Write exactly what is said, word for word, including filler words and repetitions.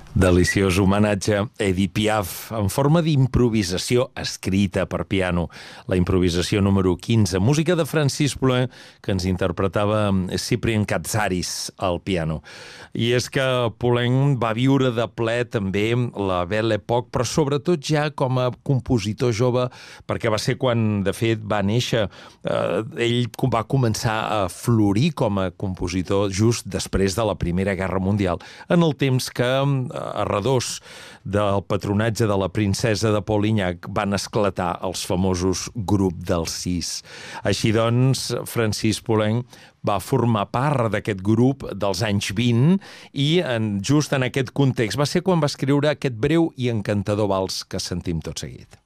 Deliciós homenatge a Edith Piaf en forma d'improvisació escrita per piano. La improvisació número quinze, música de Francis Poulenc, que ens interpretava Cyprien Katsaris al piano. I és que Poulenc va viure de ple també la Belle Époque, però sobretot ja com a compositor jove, perquè va ser quan, de fet, va néixer. Eh, ell va començar a florir com a compositor just després de la Primera Guerra Mundial, en el temps que a redós del patronatge de la princesa de Polignac van esclatar els famosos grup dels sis. Així doncs, Francis Poulenc va formar part d'aquest grup dels anys vint i en, just en aquest context va ser quan va escriure aquest breu i encantador vals que sentim tot seguit.